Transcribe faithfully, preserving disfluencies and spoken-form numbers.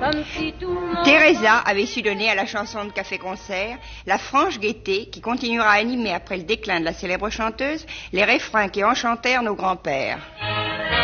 comme si tout le monde... Teresa avait su donner à la chanson de café-concert la franche gaieté qui continuera à animer après le déclin de la célèbre chanteuse les refrains qui enchantèrent nos grands-pères.